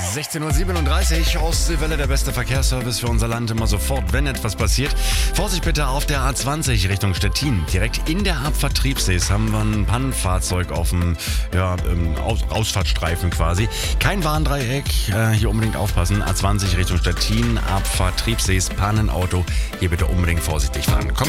16:37 Uhr, Ostseewelle, der beste Verkehrsservice für unser Land immer sofort, wenn etwas passiert. Vorsicht bitte auf der A20 Richtung Stettin. Direkt in der Abfahrt Triebsees haben wir ein Pannenfahrzeug auf dem Ausfahrtstreifen quasi. Kein Warndreieck, hier unbedingt aufpassen. A20 Richtung Stettin, Abfahrt Triebsees, Pannenauto. Hier bitte unbedingt vorsichtig fahren. Kommt